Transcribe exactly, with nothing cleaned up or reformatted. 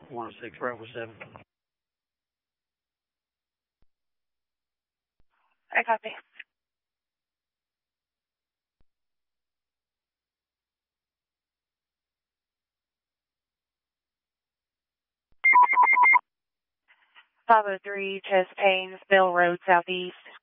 one oh six Bravo seven. I copy. five oh three Chest Pains, Bell Road, Southeast.